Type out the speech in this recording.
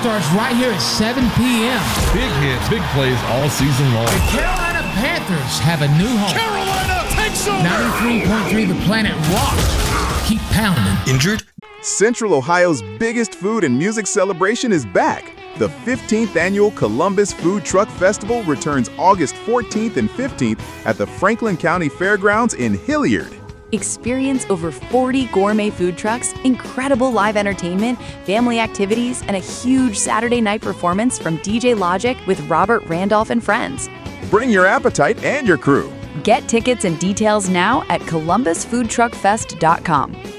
starts right here at 7 p.m. Big hits, big plays all season long. The Carolina Panthers have a new home. Carolina takes over. 93.3 The Planet rocks. Keep pounding. Injured? Central Ohio's biggest food and music celebration is back. The 15th annual Columbus Food Truck Festival returns August 14th and 15th at the Franklin County Fairgrounds in Hilliard. Experience over 40 gourmet food trucks, incredible live entertainment, family activities, and a huge Saturday night performance from DJ Logic with Robert Randolph and friends. Bring your appetite and your crew. Get tickets and details now at columbusfoodtruckfest.com.